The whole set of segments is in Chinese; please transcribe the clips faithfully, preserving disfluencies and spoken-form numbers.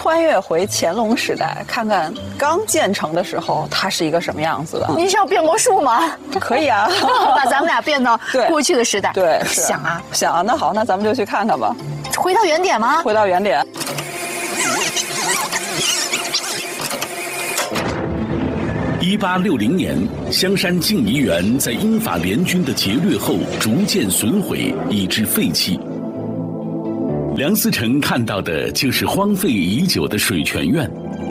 穿越回乾隆时代，看看刚建成的时候它是一个什么样子的。 你是要变魔术吗？ 可以啊， 把咱们俩变到过去的时代。 对， 想啊想啊，那好，那咱们就去看看吧。 回到原点吗？ 回到原点。 一八六零年，香山静怡园在英法联军的劫掠后逐渐损毁，以致废弃。梁思成看到的就是荒废已久的水泉院。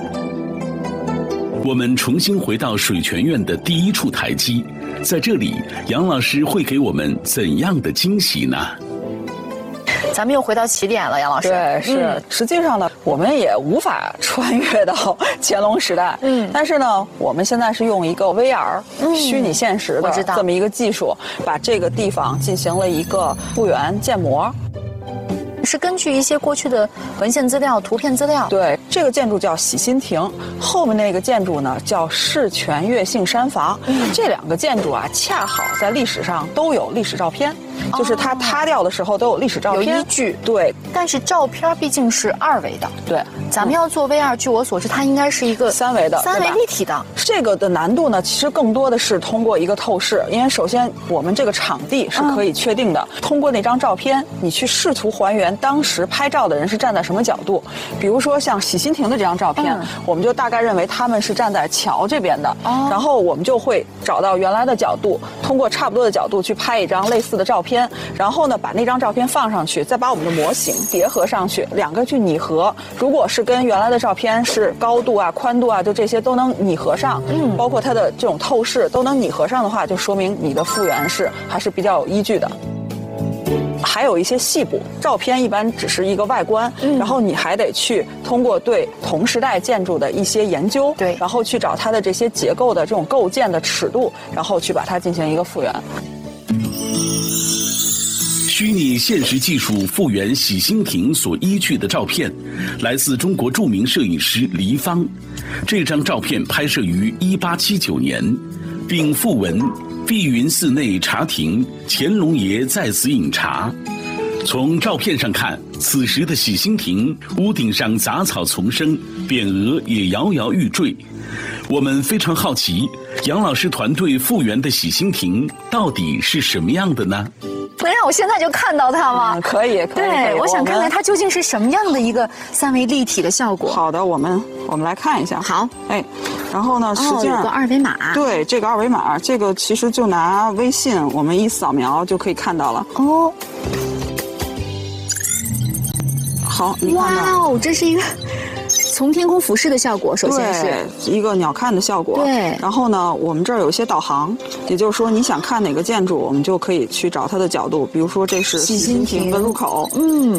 我们重新回到水泉院的第一处台基，在这里，杨老师会给我们怎样的惊喜呢？ 咱们又回到起点了，杨老师。 对，是、嗯。实际上呢，我们也无法穿越到乾隆时代。嗯。但是呢，我们现在是用一个 V R、嗯、虚拟现实的这么一个技术，把这个地方进行了一个复原建模。 是根据一些过去的文献资料、图片资料。 对，这个建筑叫喜心亭，后面那个建筑呢叫世泉悦幸山房。嗯、这两个建筑啊，恰好在历史上都有历史照片。就是它塌掉的时候都有历史照片， 有依据。 对， 但是照片毕竟是二维的。 对， 咱们要做 V R，、嗯、据我所知，它应该是一个三维的、 三维立体的。 这个的难度呢，其实更多的是通过一个透视，因为首先我们这个场地是可以确定的，嗯、通过那张照片，你去试图还原当时拍照的人是站在什么角度。比如说像喜心亭的这张照片，嗯、我们就大概认为他们是站在桥这边的，哦、然后我们就会找到原来的角度，通过差不多的角度去拍一张类似的照片，然后呢，把那张照片放上去，再把我们的模型叠合上去，两个去拟合。如果是跟原来的照片是高度啊、宽度啊，就这些都能拟合上，嗯，包括它的这种透视都能拟合上的话，就说明你的复原是还是比较有依据的。还有一些细部，照片一般只是一个外观，嗯、然后你还得去通过对同时代建筑的一些研究， 对， 然后去找它的这些结构的这种构建的尺度，然后去把它进行一个复原。 虚拟现实技术复原喜心亭所依据的照片，来自中国著名摄影师黎芳。这张照片拍摄于一八七九年，并附文“碧云寺内茶亭，乾隆爷在此饮茶”。从照片上看，此时的喜心亭屋顶上杂草丛生，匾额也摇摇欲坠。我们非常好奇，杨老师团队复原的喜心亭到底是什么样的呢？ 能让我现在就看到它吗？ 嗯、可以，可以。 对，我想看看它究竟是什么样的一个三维立体的效果。 好的，我们我们来看一下。 好， 哎，然后呢，实际上、 哦、有个二维码。 对，这个二维码，这个其实就拿微信，我们一扫描就可以看到了。哦。好，你看到。 哇哦，这是一个。从天空俯视的效果，首先是一个鸟瞰的效果。 对， 然后呢，我们这儿有些导航，也就是说，你想看哪个建筑，我们就可以去找它的角度。比如说，这是喜心亭的入口。嗯。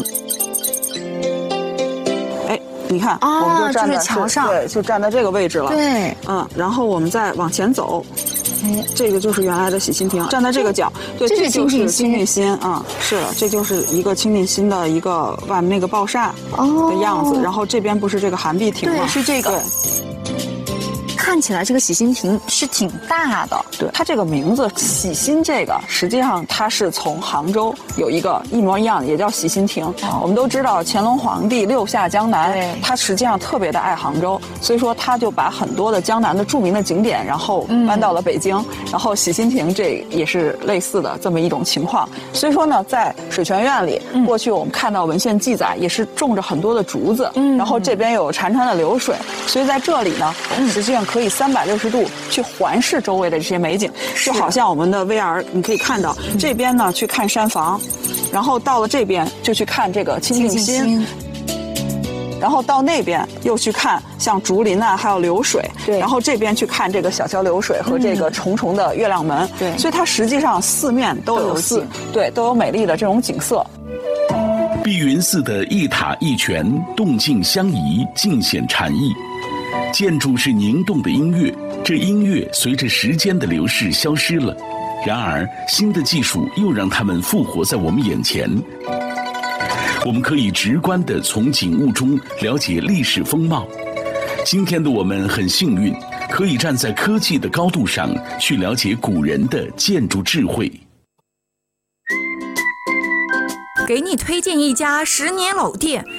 哎，你看， 啊、 我们就站在就是桥上， 对，就站在这个位置了。 对， 嗯，然后我们再往前走。哎，这个就是原来的喜心亭，站在这个角，对， 这就是清定心啊、嗯，是了，这就是一个清定心的一个外面那个抱厦的样子，哦、然后这边不是这个寒碧亭吗？ 对，是这个。看起来这个喜心亭是挺大的， 对，它这个名字喜心，这个实际上它是从杭州有一个一模一样的，也叫喜心亭。哦、我们都知道乾隆皇帝六下江南，他实际上特别的爱杭州，所以说他就把很多的江南的著名的景点，然后搬到了北京，嗯、然后喜心亭这也是类似的这么一种情况。所以说呢，在水泉院里，嗯、过去我们看到文献记载也是种着很多的竹子，嗯、然后这边有潺潺的流水，所以在这里呢，嗯、实际上可以三百六十度去环视周围的这些美景，就好像我们的 V R， 你可以看到、嗯、这边呢去看山房，然后到了这边就去看这个清净心，然后到那边又去看像竹林啊，还有流水，对，然后这边去看这个小桥流水和这个重重的月亮门，对、嗯，所以它实际上四面都有四，对，都有美丽的这种景色。 碧云寺的一塔一泉，动静相宜，尽显禅意。建筑是凝动的音乐，这音乐随着时间的流逝消失了，然而新的技术又让它们复活在我们眼前。我们可以直观地从景物中了解历史风貌。今天的我们很幸运，可以站在科技的高度上去了解古人的建筑智慧。 给你推荐一家十年老店，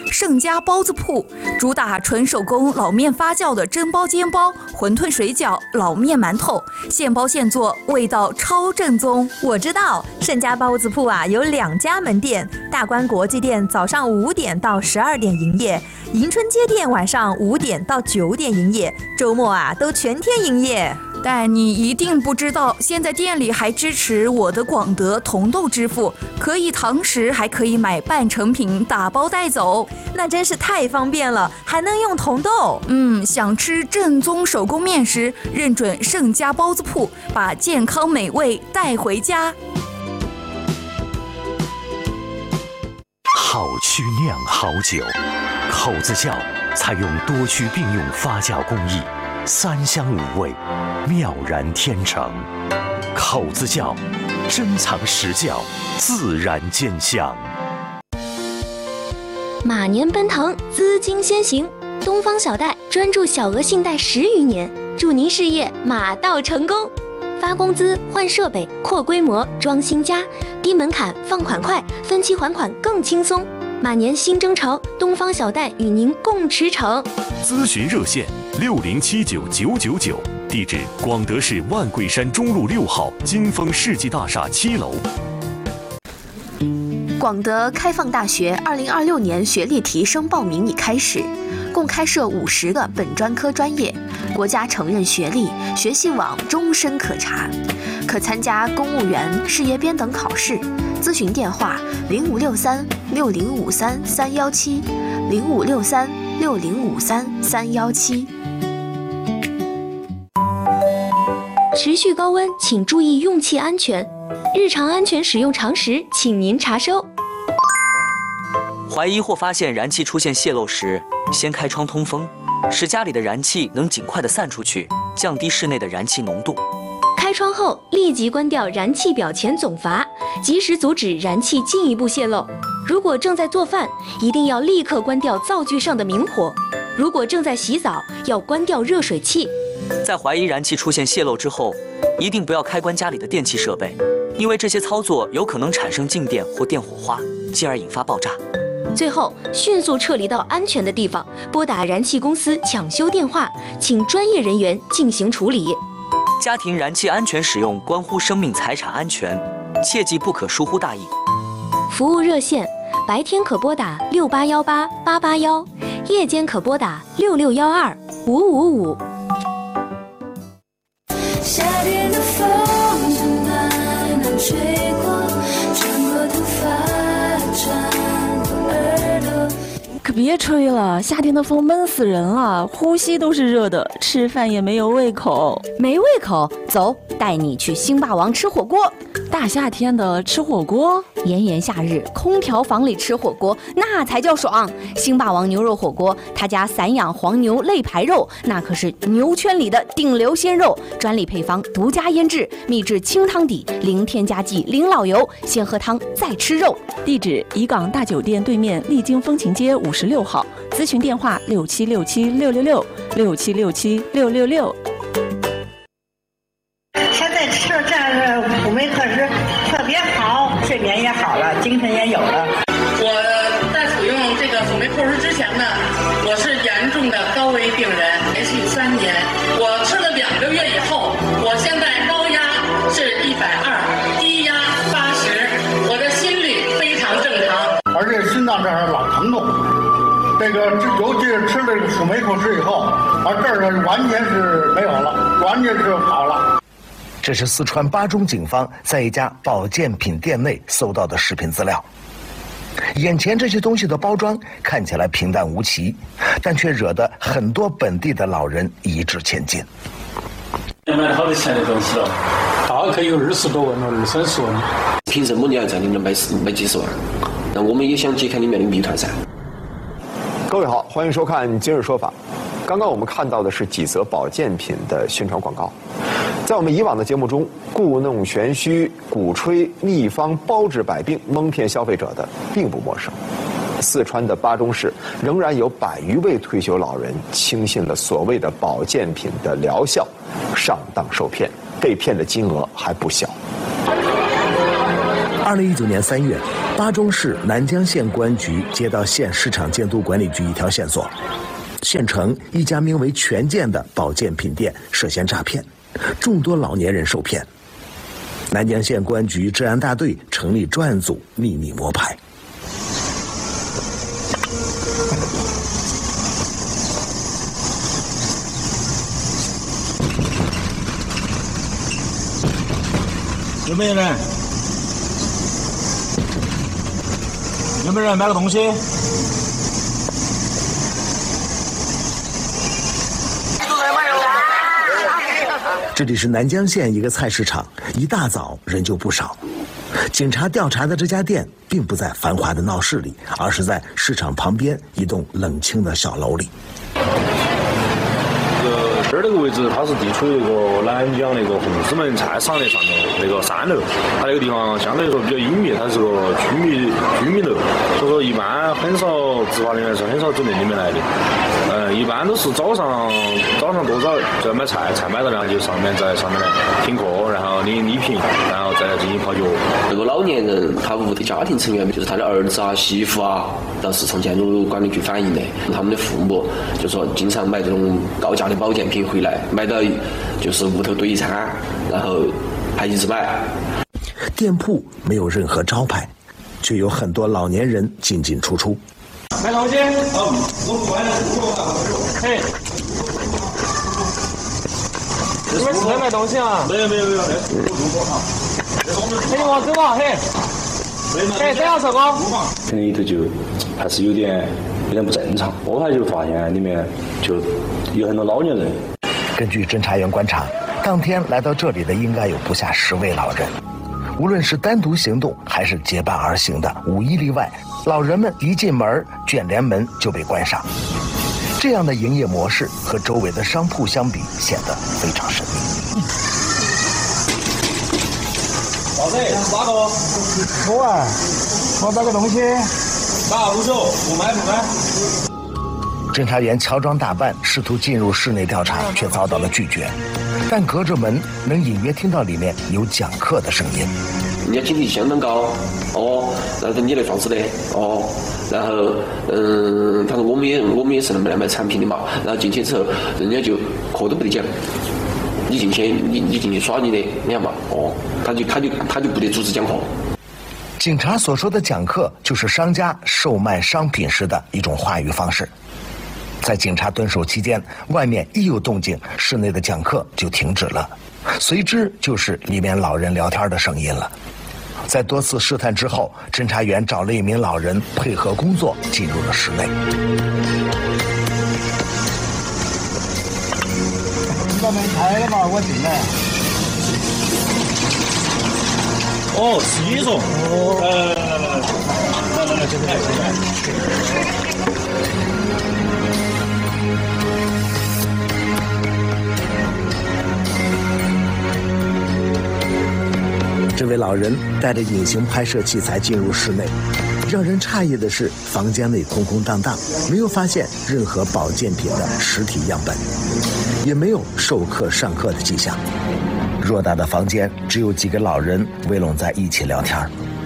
盛家包子铺，主打纯手工老面发酵的蒸包、煎包、馄饨、水饺、老面、馒头，现包现做，味道超正宗。 我知道盛家包子铺啊有两家门店，大观国际店早上五点到十二点营业，迎春街店晚上五点到九点营业，周末啊都全天营业。 但你一定不知道，现在店里还支持我的广德同豆支付，可以堂食，还可以买半成品打包带走， 那真是太方便了，还能用同豆。 嗯，想吃正宗手工面食，认准盛家包子铺，把健康美味带回家。 好曲酿好酒，口子窖采用多区并用发酵工艺，三香五味，妙然天成。口子窖，珍藏实窖，自然见香。 马年奔腾，资金先行。东方小贷专注小额信贷十余年，祝您事业马到成功。发工资、换设备、扩规模、装新家，低门槛，放款快，分期还款更轻松。马年新征程，东方小贷与您共驰骋。 咨询热线六零七九九九九，地址广德市万桂山中路六号金丰世纪大厦七楼。 广德开放大学二零二六年学历提升报名已开始，共开设五十个本专科专业，国家承认学历，学习网终身可查，可参加公务员、事业编等考试。咨询电话零五六三六零五三三幺七，零五六三六零五三三幺七。 持续高温，请注意用气安全。日常安全使用常识，请您查收。 怀疑或发现燃气出现泄漏时，先开窗通风，使家里的燃气能尽快的散出去，降低室内的燃气浓度。 开窗后立即关掉燃气表前总阀，及时阻止燃气进一步泄漏。如果正在做饭，一定要立刻关掉灶具上的明火；如果正在洗澡，要关掉热水器。 在怀疑燃气出现泄漏之后，一定不要开关家里的电器设备，因为这些操作有可能产生静电或电火花，进而引发爆炸。 最后，迅速撤离到安全的地方，拨打燃气公司抢修电话，请专业人员进行处理。 家庭燃气安全使用关乎生命财产安全，切记不可疏忽大意。 服务热线：白天可拨打六八幺八八八幺，夜间可拨打六六幺二五五五。 夏天的风从慢慢吹过，穿过头发，穿过耳朵。 可别吹了，夏天的风闷死人了，呼吸都是热的，吃饭也没有胃口。 没胃口？走，带你去星霸王吃火锅。 大夏天的吃火锅， 炎炎夏日，空调房里吃火锅那才叫爽。星霸王牛肉火锅，他家散养黄牛肋排肉，那可是牛圈里的顶流鲜肉，专利配方，独家腌制，秘制清汤底，零添加剂，零老油，先喝汤再吃肉。 地址：怡港大酒店对面丽晶风情街五十六号，咨询电话六七六七六六六六七六七六六六。 现在吃这样的辅酶可是特别好，睡眠也好了，精神也有了。 我在服用这个辅酶 P O 之前呢，我是严重的高危病人，连续三年，我吃了两个月以后，我现在高压是一百二，低压八十，我的心率非常正常， 而且心脏这儿老疼痛。这个尤其是吃了这个辅酶 P O 以后，而这儿呢完全是没有了，完全是好了。 这是四川巴中警方在一家保健品店内搜到的视频资料。眼前这些东西的包装看起来平淡无奇，但却惹得很多本地的老人一掷千金。 买了好多钱的东西了，大概有二十多万了，二三十万。 凭什么你要在里面买买几十万？那我们也想揭开里面的谜团噻。 各位好，欢迎收看《今日说法》。刚刚我们看到的是几则保健品的宣传广告，在我们以往的节目中，故弄玄虚、鼓吹秘方包治百病、蒙骗消费者的并不陌生。四川的巴中市仍然有百余位退休老人轻信了所谓的保健品的疗效，上当受骗，被骗的金额还不小。 二零一九年三月， 巴中市南江县公安局接到县市场监督管理局一条线索，县城一家名为全健的保健品店涉嫌诈骗，众多老年人受骗。南江县公安局治安大队成立专案组，秘密摸排。 有没有人？有没有人买个东西？ 这里是南江县一个菜市场，一大早人就不少。警察调查的这家店并不在繁华的闹市里，而是在市场旁边一栋冷清的小楼里。 这儿那个位置，它是地处于那个南江那个红丝门菜场的上面那个三楼，它那个地方相对来说比较隐秘，它是个居民居民楼，所以说一般很少执法人员是很少走那里面来的。呃，一般都是早上早上多早就要买菜，菜买到然后就上面在上面来听课，然后领礼品，然后再来进行泡脚。 那个老年人他屋的家庭成员，就是他的儿子啊、媳妇啊，到市场监督管理局反映的，他们的父母就说经常买这种高价的保健品回来，买到就是屋头堆一餐，然后还一直买。 店铺没有任何招牌，却有很多老年人进进出出。 买东西？哦，我不买了，嘿，你们是在买东西啊？没有没有没有，嘿，我走吧，嘿，嘿，这样子哥。 可能里头就还是有点有点不正常，我还就发现里面就有很多老年人。 根据侦查员观察，当天来到这里的应该有不下十位老人，无论是单独行动还是结伴而行的，无一例外，老人们一进门，卷帘门就被关上。这样的营业模式和周围的商铺相比，显得非常神秘。 老子哪个？我啊，我买个东西。哪不走？不买不买。 侦查员乔装打扮，试图进入室内调查，却遭到了拒绝。但隔着门能隐约听到里面有讲课的声音。 人家警惕相当高，哦，然后你来装饰的，哦，然后嗯，他说我们也我们也是来买产品的嘛，然后进去之后，人家就课都不得讲，你进去你你进去耍你的，你看嘛，哦，他就他就他就不得组织讲课。 警察所说的讲课，就是商家售卖商品时的一种话语方式。在警察蹲守期间，外面一有动静，室内的讲课就停止了，随之就是里面老人聊天的声音了。在多次试探之后，侦查员找了一名老人配合工作，进入了室内。 你把门开了嘛，我进来。哦，是你说。哦。来来来来来来来来，这边来这边。 这位老人带着隐形拍摄器材进入室内，让人诧异的是，房间内空空荡荡，没有发现任何保健品的实体样本，也没有授课上课的迹象。偌大的房间，只有几个老人围拢在一起聊天。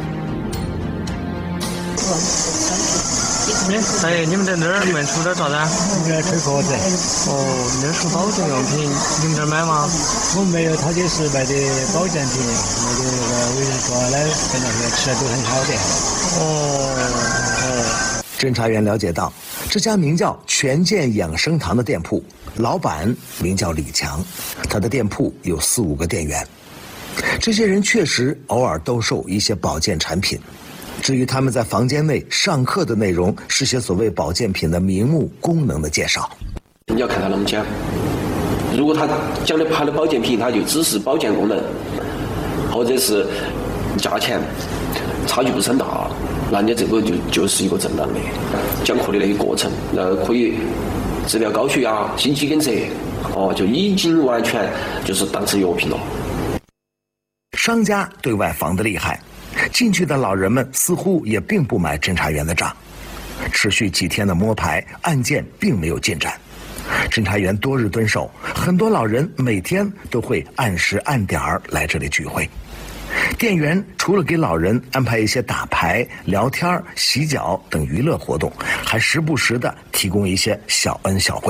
哎，你们在那儿门口这咋的？你们吹壳子。哦，那是保健用品，你们这儿买吗？我没有，他就是卖的保健品，那个那个为人说的，在那边吃的都很好的。哦哦。 侦查员了解到，这家名叫全健养生堂的店铺，老板名叫李强，他的店铺有四五个店员。这些人确实偶尔兜售一些保健产品。至于他们在房间内上课的内容，是些所谓保健品的名目、功能的介绍。 你要看他怎么讲。如果他讲的他的保健品，他就只是保健功能，或者是价钱差距不是很大，那人家这个就就是一个正当的讲课的那个过程，那可以治疗高血压、心肌梗塞，哦，就已经完全就是当成药品了。 商家对外防得厉害。进去的老人们似乎也并不买侦查员的账，持续几天的摸排，案件并没有进展。侦查员多日蹲守，很多老人每天都会按时按点儿来这里聚会。 店员除了给老人安排一些打牌、聊天、洗脚等娱乐活动，还时不时的提供一些小恩小惠。